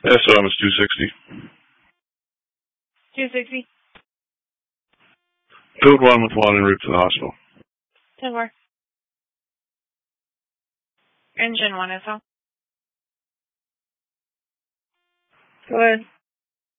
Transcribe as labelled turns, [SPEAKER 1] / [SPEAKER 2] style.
[SPEAKER 1] SOM is 260.
[SPEAKER 2] 260.
[SPEAKER 1] Code 1 with 1 en route to the hospital.
[SPEAKER 2] 10-4. Engine 1 is all.
[SPEAKER 3] Go ahead.